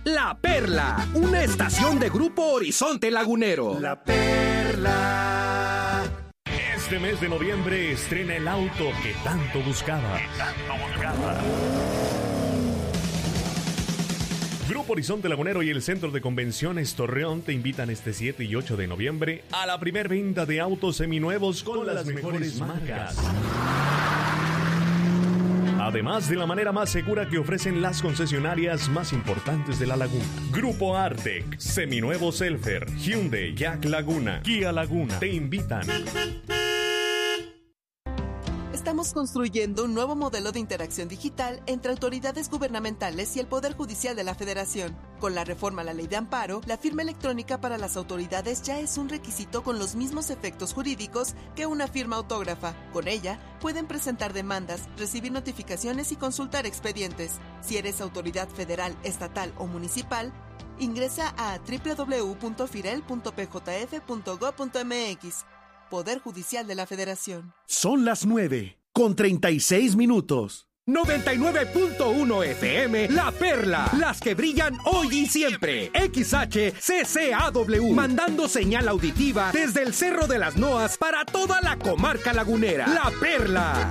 La Perla, una estación de Grupo Horizonte Lagunero. La Perla. Este mes de noviembre estrena el auto que tanto buscaba. Grupo Horizonte Lagunero y el Centro de Convenciones Torreón te invitan este 7 y 8 de noviembre a la primer venta de autos seminuevos con las mejores marcas. Además de la manera más segura que ofrecen las concesionarias más importantes de la laguna. Grupo Artec, Seminuevo Selfer, Hyundai, Jack Laguna, Kia Laguna te invitan. Estamos construyendo un nuevo modelo de interacción digital entre autoridades gubernamentales y el Poder Judicial de la Federación. Con la reforma a la Ley de Amparo, la firma electrónica para las autoridades ya es un requisito con los mismos efectos jurídicos que una firma autógrafa. Con ella, pueden presentar demandas, recibir notificaciones y consultar expedientes. Si eres autoridad federal, estatal o municipal, ingresa a www.firel.pjf.gov.mx. Poder Judicial de la Federación. Son las 9:36. 99.1 FM, La Perla, las que brillan hoy y siempre. XHCCAW, mandando señal auditiva desde el Cerro de las Noas para toda la comarca lagunera. La Perla.